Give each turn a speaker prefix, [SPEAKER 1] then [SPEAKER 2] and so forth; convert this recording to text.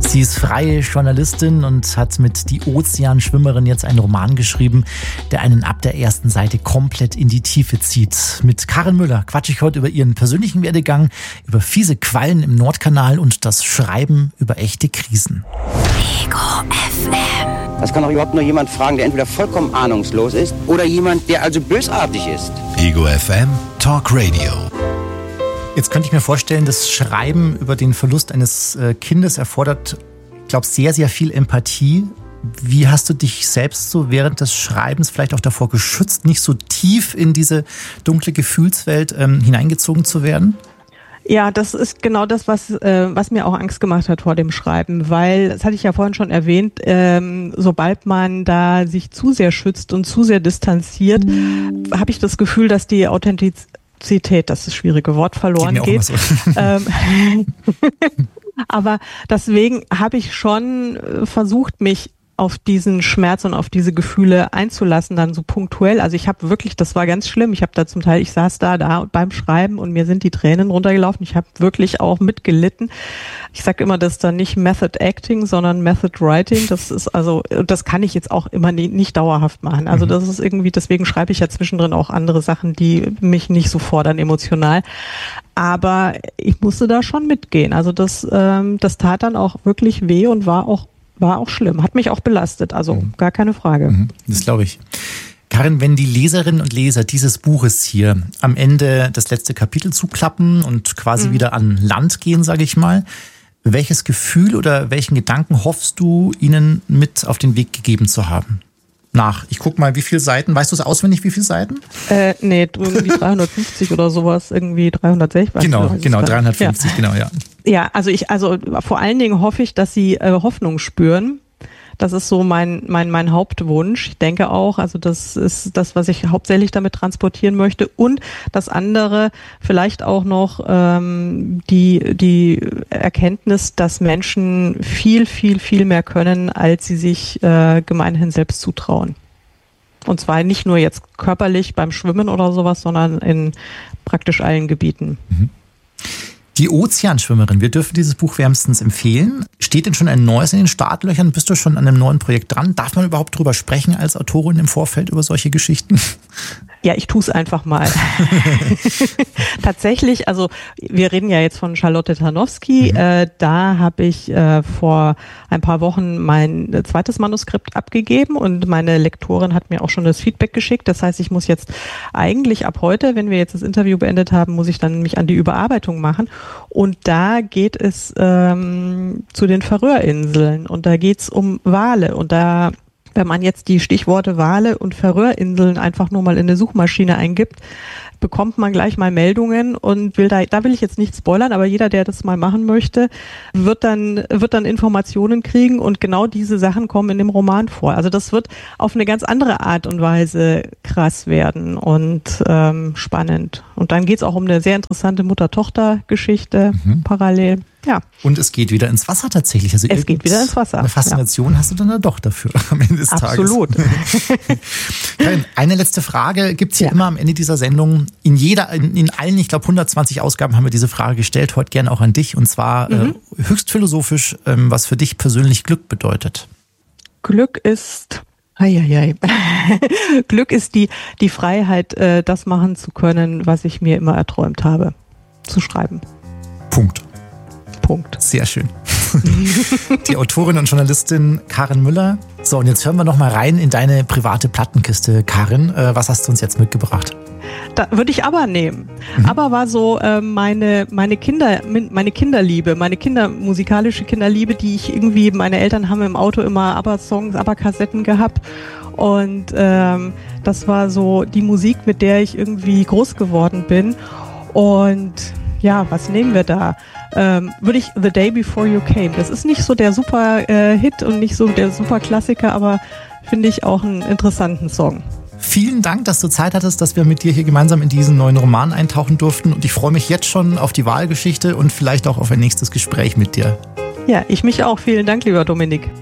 [SPEAKER 1] Sie ist freie Journalistin und hat mit Die Ozeanschwimmerin jetzt einen Roman geschrieben, der einen ab der ersten Seite komplett in die Tiefe zieht. Mit Karin Müller quatsche ich heute über ihren persönlichen Werdegang, über fiese Quallen im Nordkanal und das Schreiben über echte Krisen.
[SPEAKER 2] Ego FM.
[SPEAKER 3] Das kann doch überhaupt nur jemand fragen, der entweder vollkommen ahnungslos ist oder jemand, der also bösartig ist.
[SPEAKER 4] Ego FM Talk Radio.
[SPEAKER 1] Jetzt könnte ich mir vorstellen, das Schreiben über den Verlust eines Kindes erfordert, ich glaube, sehr, sehr viel Empathie. Wie hast du dich selbst so während des Schreibens vielleicht auch davor geschützt, nicht so tief in diese dunkle Gefühlswelt hineingezogen zu werden?
[SPEAKER 5] Ja, das ist genau das, was mir auch Angst gemacht hat vor dem Schreiben, weil, das hatte ich ja vorhin schon erwähnt, sobald man da sich zu sehr schützt und zu sehr distanziert, habe ich das Gefühl, dass die Authentizität, das ist das schwierige Wort, verloren geht. So. Aber deswegen habe ich schon versucht, mich auf diesen Schmerz und auf diese Gefühle einzulassen, dann so punktuell. Also ich habe wirklich, das war ganz schlimm, ich habe da zum Teil, ich saß da beim Schreiben und mir sind die Tränen runtergelaufen. Ich habe wirklich auch mitgelitten. Ich sage immer, das ist dann nicht Method Acting, sondern Method Writing. Das ist also, das kann ich jetzt auch immer nicht dauerhaft machen. Also das ist irgendwie, deswegen schreibe ich ja zwischendrin auch andere Sachen, die mich nicht so fordern emotional. Aber ich musste da schon mitgehen. Also das tat dann auch wirklich weh und war auch schlimm, hat mich auch belastet, also gar keine Frage.
[SPEAKER 1] Das glaube ich. Karin, wenn die Leserinnen und Leser dieses Buches hier am Ende das letzte Kapitel zuklappen und quasi wieder an Land gehen, sage ich mal, welches Gefühl oder welchen Gedanken hoffst du, ihnen mit auf den Weg gegeben zu haben? Ich guck mal, wie viele Seiten, weißt du es auswendig, wie viele Seiten?
[SPEAKER 5] Nee, irgendwie 350 oder sowas, irgendwie 360.
[SPEAKER 1] Genau, 350, genau, ja.
[SPEAKER 5] Ja, also vor allen Dingen hoffe ich, dass sie Hoffnung spüren. Das ist so mein Hauptwunsch. Ich denke auch, also das ist das, was ich hauptsächlich damit transportieren möchte. Und das andere, vielleicht auch noch die Erkenntnis, dass Menschen viel, viel, viel mehr können, als sie sich gemeinhin selbst zutrauen. Und zwar nicht nur jetzt körperlich beim Schwimmen oder sowas, sondern in praktisch allen Gebieten.
[SPEAKER 1] Die Ozeanschwimmerin, wir dürfen dieses Buch wärmstens empfehlen. Steht denn schon ein neues in den Startlöchern? Bist du schon an einem neuen Projekt dran? Darf man überhaupt drüber sprechen als Autorin im Vorfeld über solche Geschichten?
[SPEAKER 5] Ja, ich tue es einfach mal. Tatsächlich, also wir reden ja jetzt von Charlotte Tarnowski. Da habe ich vor ein paar Wochen mein zweites Manuskript abgegeben und meine Lektorin hat mir auch schon das Feedback geschickt. Das heißt, ich muss jetzt eigentlich ab heute, wenn wir jetzt das Interview beendet haben, muss ich dann mich an die Überarbeitung machen. Und da geht es zu den Färöerinseln und da geht es um Wale und da, wenn man jetzt die Stichworte Wale und Färöerinseln einfach nur mal in eine Suchmaschine eingibt, bekommt man gleich mal Meldungen und da will ich jetzt nicht spoilern, aber jeder, der das mal machen möchte, wird dann Informationen kriegen und genau diese Sachen kommen in dem Roman vor. Also das wird auf eine ganz andere Art und Weise krass werden und spannend. Und dann geht es auch um eine sehr interessante Mutter-Tochter-Geschichte parallel. Ja.
[SPEAKER 1] Und es geht wieder ins Wasser tatsächlich. Also
[SPEAKER 5] es geht wieder ins Wasser.
[SPEAKER 1] Eine Faszination hast du dann da doch dafür am Ende des Tages.
[SPEAKER 5] Absolut.
[SPEAKER 1] Karin, eine letzte Frage gibt es ja immer am Ende dieser Sendung. In allen, ich glaube 120 Ausgaben haben wir diese Frage gestellt, heute gerne auch an dich. Und zwar höchst philosophisch, was für dich persönlich Glück bedeutet.
[SPEAKER 5] Glück ist... Glück ist die Freiheit, das machen zu können, was ich mir immer erträumt habe, zu schreiben.
[SPEAKER 1] Punkt. Sehr schön. Die Autorin und Journalistin Karin Müller. So, und jetzt hören wir noch mal rein in deine private Plattenkiste, Karin. Was hast du uns jetzt mitgebracht?
[SPEAKER 5] Da würde ich ABBA nehmen. ABBA war so meine Kinderliebe, meine musikalische Kinderliebe, die ich irgendwie, meine Eltern haben im Auto immer ABBA-Songs, ABBA-Kassetten gehabt. Und das war so die Musik, mit der ich irgendwie groß geworden bin. Und ja, was nehmen wir da? Würde ich The Day Before You Came. Das ist nicht so der super Hit und nicht so der super Klassiker, aber finde ich auch einen interessanten Song.
[SPEAKER 1] Vielen Dank, dass du Zeit hattest, dass wir mit dir hier gemeinsam in diesen neuen Roman eintauchen durften. Und ich freue mich jetzt schon auf die Wahlgeschichte und vielleicht auch auf ein nächstes Gespräch mit dir.
[SPEAKER 5] Ja, ich mich auch. Vielen Dank, lieber Dominik.